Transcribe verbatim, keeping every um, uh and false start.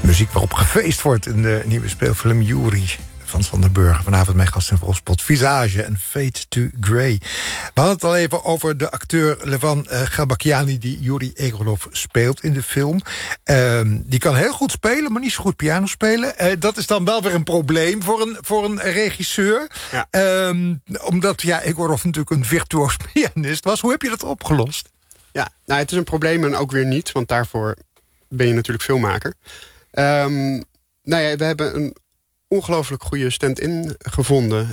Muziek waarop gefeest wordt in de nieuwe speelfilm Yuri van Sander Burger. Vanavond mijn gast in Volspot, Visage en Fade to Grey. We hadden het al even over de acteur Levan uh, Gelbakiani die Yuri Egorov speelt in de film. Uh, die kan heel goed spelen, maar niet zo goed piano spelen. Uh, dat is dan wel weer een probleem voor een, voor een regisseur. Ja. Uh, omdat ja, Egorov natuurlijk een virtuoos pianist was. Hoe heb je dat opgelost? Ja, nou, het is een probleem en ook weer niet, want daarvoor ben je natuurlijk filmmaker. Um, nou ja, we hebben een ongelooflijk goede stand-in gevonden.